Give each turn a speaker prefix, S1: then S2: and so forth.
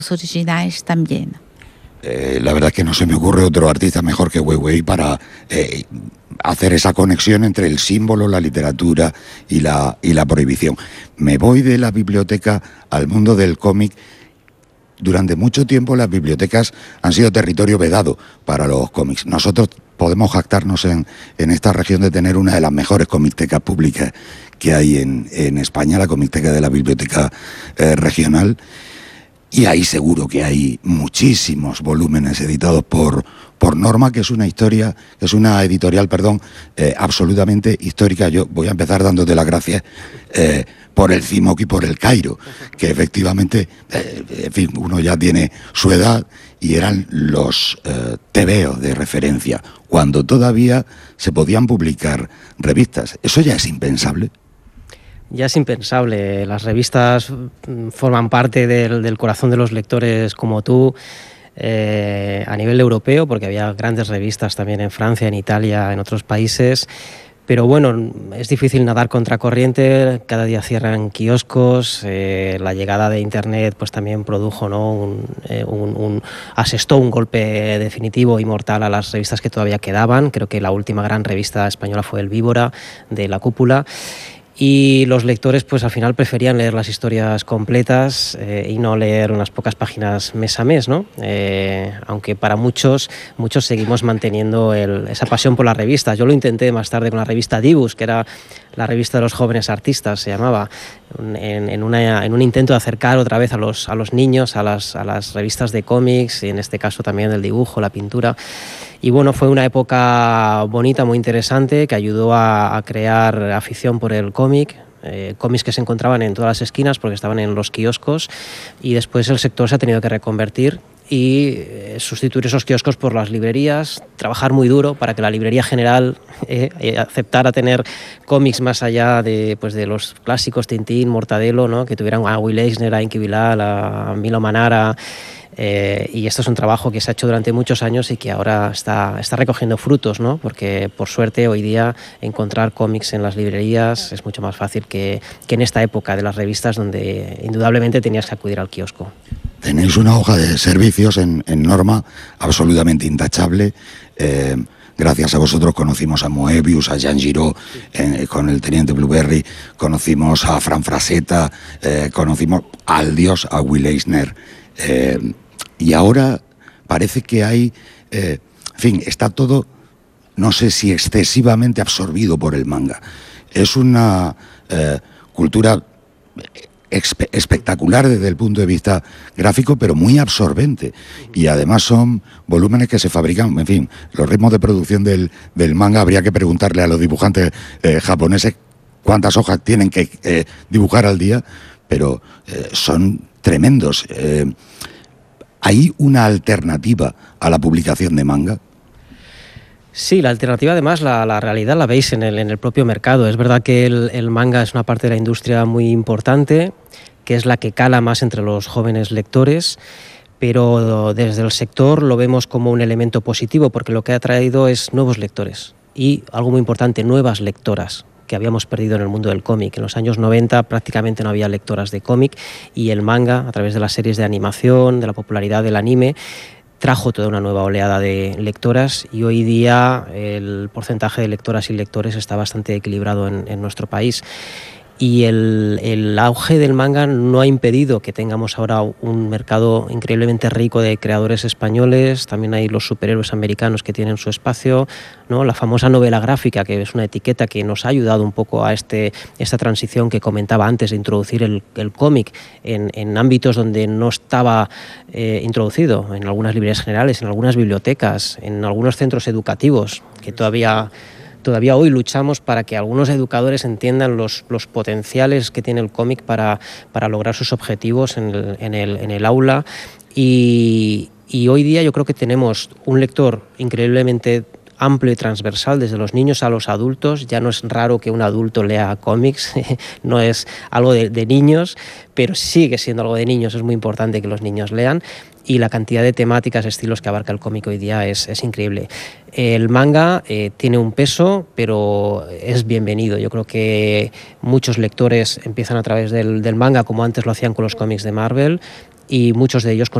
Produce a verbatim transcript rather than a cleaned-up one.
S1: originais también.
S2: Eh, la verdad es que no se me ocurre otro artista mejor que Weiwei para eh, hacer esa conexión entre el símbolo, la literatura y la, y la prohibición. Me voy de la biblioteca al mundo del cómic. Durante mucho tiempo las bibliotecas han sido territorio vedado para los cómics. Nosotros podemos jactarnos en, en esta región de tener una de las mejores comictecas públicas que hay en, en España, la comicteca de la Biblioteca eh, Regional. Y ahí seguro que hay muchísimos volúmenes editados por, por Norma, que es una historia, que es una editorial, perdón, eh, absolutamente histórica. Yo voy a empezar dándote las gracias eh, por el CIMOC y por el Cairo, que efectivamente, eh, en fin, uno ya tiene su edad y eran los eh, tebeos de referencia, cuando todavía se podían publicar revistas. Eso ya es impensable.
S3: Ya es impensable. Las revistas forman parte del, del corazón de los lectores como tú, eh, a nivel europeo, porque había grandes revistas también en Francia, en Italia, en otros países. Pero bueno, es difícil nadar contracorriente, cada día cierran kioscos, eh, la llegada de Internet pues también produjo, ¿no? un, eh, un, un, asestó un golpe definitivo y mortal a las revistas que todavía quedaban. Creo que la última gran revista española fue El Víbora, de La Cúpula. Y los lectores pues al final preferían leer las historias completas eh, y no leer unas pocas páginas mes a mes, ¿no? Eh, aunque para muchos, muchos seguimos manteniendo el, esa pasión por las revistas. Yo lo intenté más tarde con la revista Dibus, que era la revista de los jóvenes artistas, se llamaba, en, en, una, en un intento de acercar otra vez a los, a los niños a las, a las revistas de cómics, y en este caso también el dibujo, la pintura. Y bueno, fue una época bonita, muy interesante, que ayudó a, a crear afición por el cómic, eh, cómics que se encontraban en todas las esquinas porque estaban en los kioscos, y después el sector se ha tenido que reconvertir y eh, sustituir esos kioscos por las librerías, trabajar muy duro para que la librería general eh, eh, aceptara tener cómics más allá de, pues, de los clásicos Tintín, Mortadelo, ¿no? Que tuvieran a Will Eisner, a Inki Bilal, a Milo Manara. Eh, y esto es un trabajo que se ha hecho durante muchos años y que ahora está, está recogiendo frutos, ¿no? Porque por suerte hoy día encontrar cómics en las librerías es mucho más fácil que, que en esta época de las revistas, donde indudablemente tenías que acudir al kiosco.
S2: Tenéis una hoja de servicios en, en Norma absolutamente intachable. Eh, gracias a vosotros conocimos a Moebius, a Jean Giraud, eh, con el Teniente Blueberry, conocimos a Fran Frazetta, eh, conocimos al dios, a Will Eisner. Eh, y ahora parece que hay, eh, en fin, está todo, no sé si excesivamente absorbido por el manga. Es una eh, cultura espectacular desde el punto de vista gráfico, pero muy absorbente. Y además son volúmenes que se fabrican, en fin, los ritmos de producción del, del manga, habría que preguntarle a los dibujantes eh, japoneses cuántas hojas tienen que eh, dibujar al día, pero eh, son tremendos. Eh, ¿Hay una alternativa a la publicación de manga?
S3: Sí, la alternativa además, la, la realidad la veis en el, en el propio mercado. Es verdad que el, el manga es una parte de la industria muy importante, que es la que cala más entre los jóvenes lectores, pero desde el sector lo vemos como un elemento positivo, porque lo que ha traído es nuevos lectores y, algo muy importante, nuevas lectoras, que habíamos perdido en el mundo del cómic. En los años noventa prácticamente no había lectoras de cómic, y el manga, a través de las series de animación, de la popularidad del anime, trajo toda una nueva oleada de lectoras, y hoy día el porcentaje de lectoras y lectores está bastante equilibrado en, en nuestro país. Y el, el auge del manga no ha impedido que tengamos ahora un mercado increíblemente rico de creadores españoles. También hay los superhéroes americanos que tienen su espacio, ¿no? La famosa novela gráfica, que es una etiqueta que nos ha ayudado un poco a este, esta transición que comentaba antes, de introducir el, el cómic en, en ámbitos donde no estaba eh, introducido, en algunas librerías generales, en algunas bibliotecas, en algunos centros educativos, que todavía... Todavía hoy luchamos para que algunos educadores entiendan los, los potenciales que tiene el cómic para, para lograr sus objetivos en el, en el, en el aula. Y, y hoy día yo creo que tenemos un lector increíblemente amplio y transversal, desde los niños a los adultos. Ya no es raro que un adulto lea cómics, no es algo de, de niños, pero sigue siendo algo de niños. Es muy importante que los niños lean, y la cantidad de temáticas, estilos que abarca el cómic hoy día es, es increíble. El manga eh, tiene un peso, pero es bienvenido. Yo creo que muchos lectores empiezan a través del, del manga, como antes lo hacían con los cómics de Marvel, y muchos de ellos